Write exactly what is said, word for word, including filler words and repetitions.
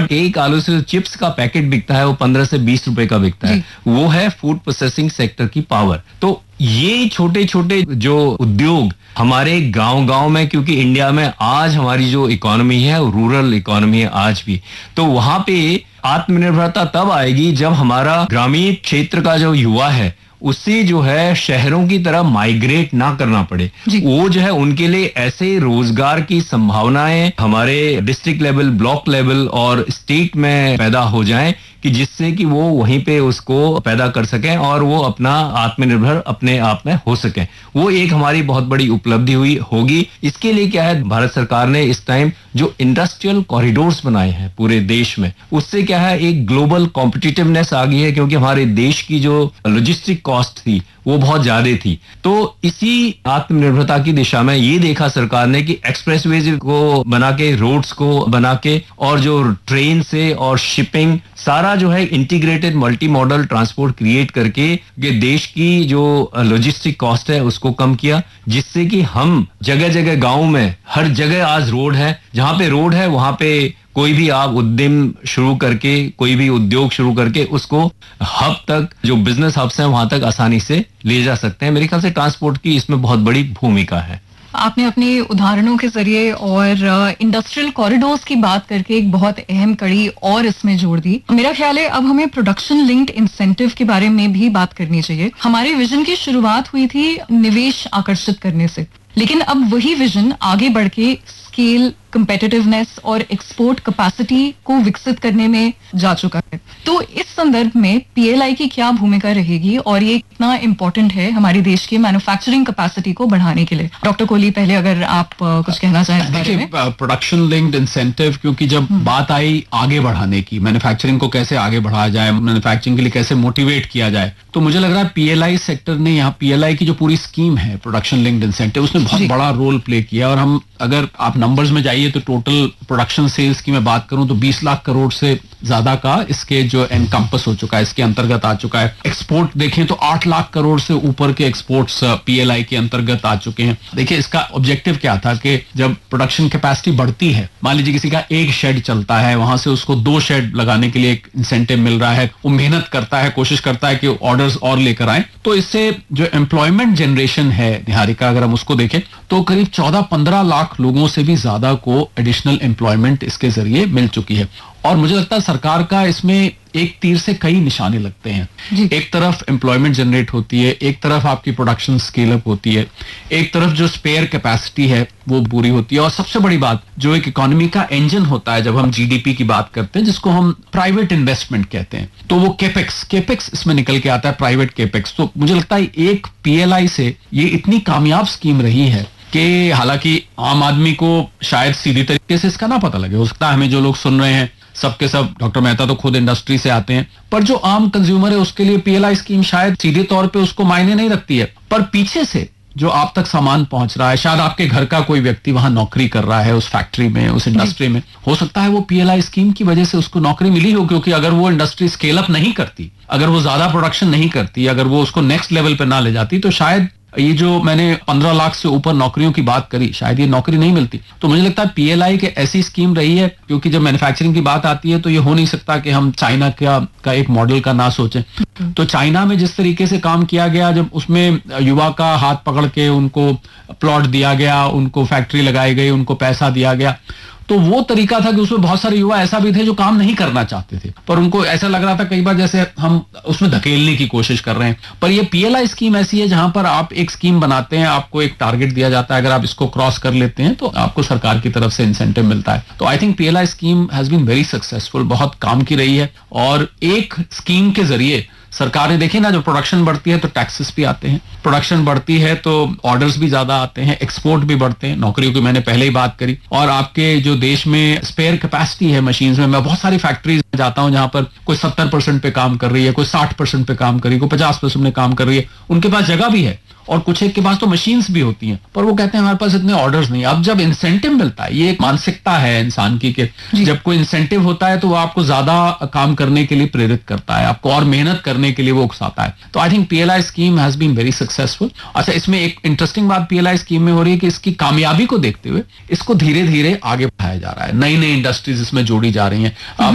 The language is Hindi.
बट एक आलू से चिप्स का पैकेट बिकता है वो पंद्रह से बीस रुपए का बिकता है। वो है फूड प्रोसेसिंग सेक्टर की पावर। तो ये छोटे छोटे जो उद्योग हमारे गांव गांव में, क्योंकि इंडिया में आज हमारी जो इकोनॉमी है रूरल इकोनॉमी है आज भी, तो वहां पे आत्मनिर्भरता तब आएगी जब हमारा ग्रामीण क्षेत्र का जो युवा है उससे जो है शहरों की तरह माइग्रेट ना करना पड़े। वो जो है उनके लिए ऐसे रोजगार की संभावनाएं हमारे डिस्ट्रिक्ट लेवल, ब्लॉक लेवल और स्टेट में पैदा हो जाएं कि जिससे कि वो वहीं पे उसको पैदा कर सकें और वो अपना आत्मनिर्भर अपने आप में हो सकें। वो एक हमारी बहुत बड़ी उपलब्धि हुई होगी। इसके लिए क्या है, भारत सरकार ने इस टाइम जो इंडस्ट्रियल कॉरिडोर्स बनाए हैं पूरे देश में, उससे क्या है एक ग्लोबल कॉम्पिटिटिवनेस आ गई है, क्योंकि हमारे देश की जो लॉजिस्टिक कॉस्ट थी वो बहुत ज्यादा थी। तो इसी आत्मनिर्भरता की दिशा में ये देखा सरकार ने कि एक्सप्रेसवेज को बना के, रोड्स को बना के और जो ट्रेन से और शिपिंग सारा जो है integrated multi modal transport create करके ये देश की जो लॉजिस्टिक कॉस्ट है उसको कम किया, जिससे कि हम जगह जगह गांव में हर जगह आज रोड है, जहां पे रोड है वहां पे कोई भी आप उद्यम शुरू करके, कोई भी उद्योग शुरू करके उसको हब तक, जो बिजनेस हब्स हैं वहां तक आसानी से ले जा सकते हैं। मेरे ख्याल से ट्रांसपोर्ट की इसमें बहुत बड़ी भूमिका है। आपने अपने उदाहरणों के जरिए और इंडस्ट्रियल कॉरिडोर्स की बात करके एक बहुत अहम कड़ी और इसमें जोड़ दी। मेरा ख्याल है अब हमें प्रोडक्शन लिंक्ड इंसेंटिव के बारे में भी बात करनी चाहिए। हमारे विजन की शुरुआत हुई थी निवेश आकर्षित करने से, लेकिन अब वही विजन आगे बढ़ के स्केल, कंपेटिटिवनेस और एक्सपोर्ट कैपेसिटी को विकसित करने में जा चुका है। तो इस संदर्भ में पीएलआई की क्या भूमिका रहेगी और ये कितना इम्पोर्टेंट है हमारे देश की मैन्युफैक्चरिंग कैपेसिटी को बढ़ाने के लिए? डॉक्टर कोहली, पहले अगर आप कुछ कहना चाहें इस बारे में। प्रोडक्शन लिंक्ड इंसेंटिव, क्योंकि जब बात आई आगे बढ़ाने की, मैन्युफैक्चरिंग को कैसे आगे बढ़ाया जाए, मैन्युफैक्चरिंग के लिए कैसे मोटिवेट किया जाए, तो मुझे लग रहा है पीएलआई सेक्टर ने, यहाँ पीएलआई की जो पूरी स्कीम है प्रोडक्शन लिंक्ड इंसेंटिव, उसने बहुत बड़ा रोल प्ले किया। और हम अगर आप नंबर्स में जाइए तो टोटल प्रोडक्शन सेल्स की मैं बात करूं तो बीस लाख करोड़ से ज्यादा का इसके जो एनकम्पस हो चुका है, इसके अंतर्गत आ चुका है। एक्सपोर्ट देखें तो आठ लाख करोड़ से ऊपर के एक्सपोर्ट्स पीएलआई के अंतर्गत आ चुके हैं। देखिए इसका ऑब्जेक्टिव क्या था कि जब प्रोडक्शन कैपेसिटी बढ़ती है, मान लीजिए किसी का एक शेड चलता है, वहां से उसको दो शेड लगाने के लिए एक इंसेंटिव मिल रहा है, वो मेहनत करता है, कोशिश करता है कि ऑर्डर्स और लेकर आए, तो इससे जो एम्प्लॉयमेंट जनरेशन है निहारिका, अगर हम उसको देखें तो करीब चौदह पंद्रह लाख लोगों से भी ज्यादा को एडिशनल एम्प्लॉयमेंट इसके जरिए मिल चुकी है। और मुझे लगता है सरकार का इसमें एक तीर से कई निशाने लगते हैं। एक तरफ एम्प्लॉयमेंट जनरेट होती है, एक तरफ आपकी प्रोडक्शन स्केल अप होती है, एक तरफ जो स्पेयर कैपेसिटी है वो पूरी होती है, और सबसे बड़ी बात जो एक इकोनॉमी का इंजन होता है जब हम जीडीपी की बात करते हैं, जिसको हम प्राइवेट इन्वेस्टमेंट कहते हैं, तो वो केपेक्स केपेक्स इसमें निकल के आता है, प्राइवेट केपेक्स। तो मुझे लगता है एक पीएलआई से ये इतनी कामयाब स्कीम रही है कि हालांकि आम आदमी को शायद सीधी तरीके से इसका ना पता लगे, हो सकता है हमें जो लोग सुन रहे हैं सबके सब, डॉक्टर मेहता तो खुद इंडस्ट्री से आते हैं, पर जो आम कंज्यूमर है उसके लिए पीएलआई स्कीम शायद सीधे तौर पे उसको मायने नहीं रखती है, पर पीछे से जो आप तक सामान पहुंच रहा है, शायद आपके घर का कोई व्यक्ति वहां नौकरी कर रहा है उस फैक्ट्री में, उस इंडस्ट्री में, हो सकता है वो पीएलआई स्कीम की वजह से उसको नौकरी मिली हो, क्योंकि अगर वो इंडस्ट्री स्केल अप नहीं करती, अगर वो ज्यादा प्रोडक्शन नहीं करती, अगर वो उसको नेक्स्ट लेवल पे ना ले जाती, तो शायद ये जो मैंने पंद्रह लाख से ऊपर नौकरियों की बात करी, शायद ये नौकरी नहीं मिलती। तो मुझे लगता है पीएलआई के ऐसी स्कीम रही है, क्योंकि जब मैन्युफैक्चरिंग की बात आती है तो ये हो नहीं सकता कि हम चाइना का का एक मॉडल का ना सोचें। तो चाइना में जिस तरीके से काम किया गया, जब उसमें युवा का हाथ पकड़ के उनको प्लॉट दिया गया, उनको फैक्ट्री लगाई गई, उनको पैसा दिया गया, तो वो तरीका था कि उसमें बहुत सारे युवा ऐसा भी थे जो काम नहीं करना चाहते थे, पर उनको ऐसा लग रहा था कई बार जैसे हम उसमें धकेलने की कोशिश कर रहे हैं। पर ये पीएलआई स्कीम ऐसी है जहां पर आप एक स्कीम बनाते हैं, आपको एक टारगेट दिया जाता है, अगर आप इसको क्रॉस कर लेते हैं तो आपको सरकार की तरफ से इंसेंटिव मिलता है। तो I think PLI scheme has been very successful, बहुत काम की रही है। और एक स्कीम के जरिए सरकार ने, देखिए ना, जो प्रोडक्शन बढ़ती है तो टैक्सेस भी आते हैं, प्रोडक्शन बढ़ती है तो ऑर्डर्स भी ज्यादा आते हैं, एक्सपोर्ट भी बढ़ते हैं, नौकरियों की मैंने पहले ही बात करी, और आपके जो देश में स्पेयर कैपेसिटी है मशीन्स में, मैं बहुत सारी फैक्ट्रीज में जाता हूं जहां पर कोई सत्तर परसेंट पे काम कर रही है, कोई साठ परसेंट पे काम कर रही है, कोई पचास परसेंट में काम कर रही है, उनके पास जगह भी है और कुछ एक के पास तो मशीन्स भी होती हैं, पर वो कहते हैं हमारे पास इतने ऑर्डर्स नहीं। अब जब इंसेंटिव मिलता है, ये एक मानसिकता है इंसान की कि जब कोई इंसेंटिव होता है तो वो आपको ज्यादा काम करने के लिए प्रेरित करता है, आपको और मेहनत करने के लिए वो उकसाता है। तो I think PLI scheme has been very successful. अच्छा, इसमें एक इंटरेस्टिंग बात पीएलआई स्कीम में हो रही है कि इसकी कामयाबी को देखते हुए इसको धीरे धीरे आगे बढ़ाया जा रहा है, नई नई इंडस्ट्रीज इसमें जोड़ी जा रही हैं।